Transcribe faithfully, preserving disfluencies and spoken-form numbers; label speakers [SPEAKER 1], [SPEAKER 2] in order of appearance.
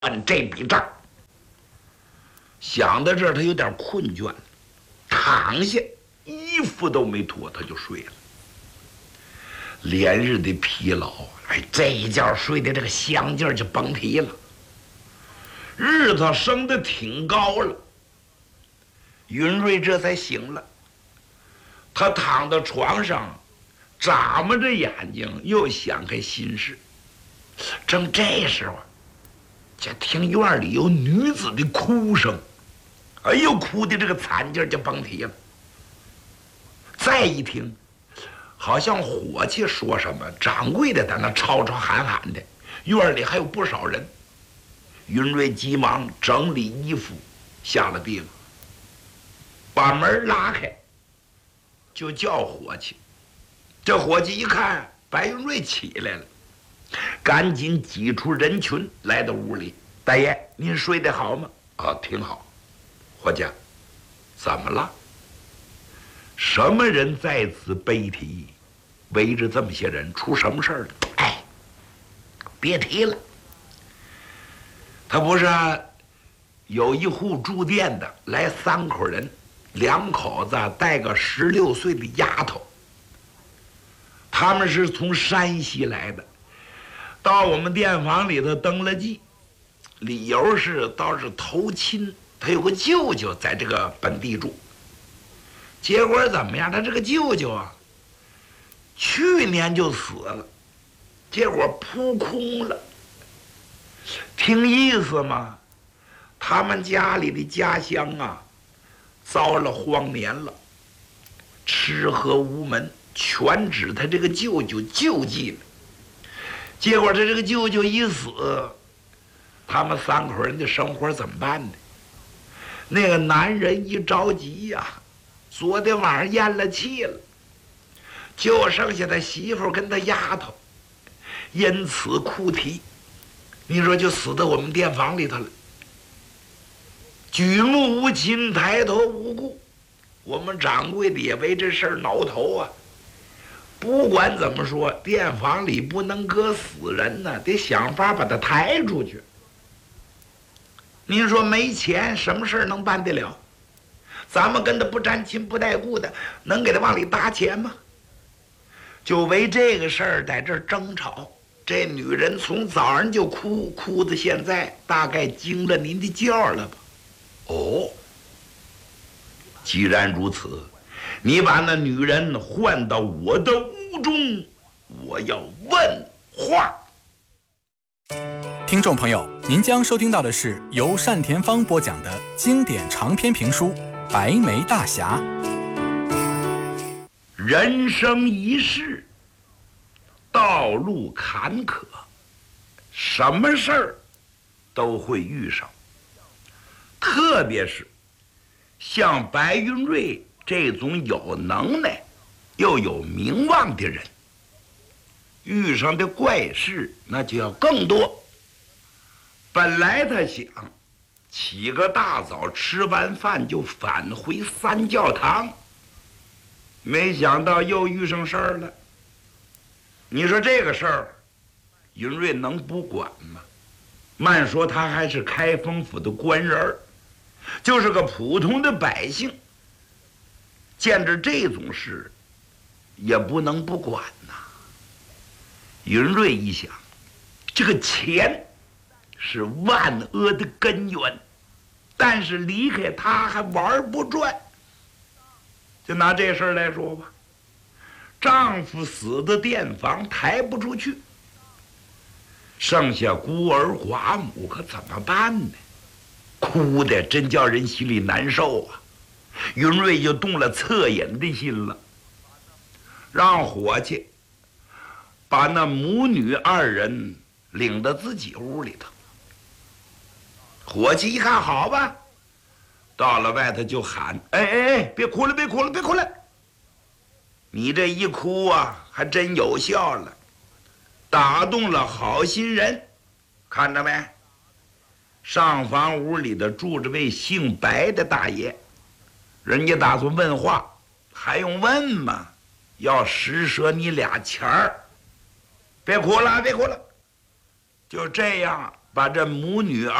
[SPEAKER 1] 完这笔账。想到这儿，他有点困倦了，躺下，衣服都没脱，他就睡了。连日的疲劳，哎，这一觉睡的这个香劲儿就甭提了。日头升得挺高了，云瑞这才醒了。他躺到床上，眨巴着眼睛，又想开心事。正这时候，就听院里有女子的哭声，哎呦，哭的这个惨劲儿就甭提了。再一听，好像伙计说什么，掌柜的在那吵吵喊喊的，院里还有不少人。云瑞急忙整理衣服，下了地了，把门拉开，就叫伙计。这伙计一看白云瑞起来了，赶紧挤出人群来到屋里。大爷，您睡得好吗？啊，挺好。伙计，怎么了？什么人在此悲啼？围着这么些人，出什么事儿了？哎，别提了。他不是有一户住店的，来三口人，两口子带个十六岁的丫头。他们是从山西来的，到我们店房里头登了记，理由是倒是投亲，他有个舅舅在这个本地住。结果怎么样？他这个舅舅啊，去年就死了，结果扑空了。听意思嘛，他们家里的家乡啊，遭了荒年了，吃喝无门，全指他这个舅舅救济了。结果他这个舅舅一死，他们三口人的生活怎么办呢？那个男人一着急呀、啊，昨天晚上咽了气了，就剩下他媳妇跟他丫头，因此哭啼。你说就死到我们店房里头了，举目无亲，抬头无顾。我们掌柜的也为这事儿挠头啊。不管怎么说，店房里不能搁死人呢，得想法把他抬出去。您说没钱，什么事儿能办得了？咱们跟他不沾亲不带故的，能给他往里搭钱吗？就为这个事儿在这儿争吵。这女人从早上就哭，哭到现在，大概惊了您的叫了吧？哦，既然如此，你把那女人唤到我的屋中，我要问话。
[SPEAKER 2] 听众朋友，您将收听到的是由单田芳播讲的经典长篇评书《白眉大侠》。
[SPEAKER 1] 人生一世，道路坎坷，什么事儿都会遇上，特别是像白云瑞这种有能耐又有名望的人，遇上的怪事那就要更多。本来他想起个大早，吃完饭就返回三教堂，没想到又遇上事儿了。你说这个事儿，云瑞能不管吗？慢说他还是开封府的官人儿，就是个普通的百姓，见着这种事，也不能不管呐。云瑞一想，这个钱是万恶的根源，但是离开他还玩不转。就拿这事儿来说吧，丈夫死的店房抬不出去，剩下孤儿寡母，可怎么办呢？哭的真叫人心里难受啊。云瑞就动了恻隐的心了，让伙计把那母女二人领到自己屋里头。伙计一看，好吧，到了外头就喊：“哎哎哎，别哭了，别哭了，别哭了！你这一哭啊，还真有效了，打动了好心人。看着没？上房屋里的住着位姓白的大爷，人家打算问话，还用问吗？要施舍你俩钱儿。别哭了，别哭了。就这样， 把这母女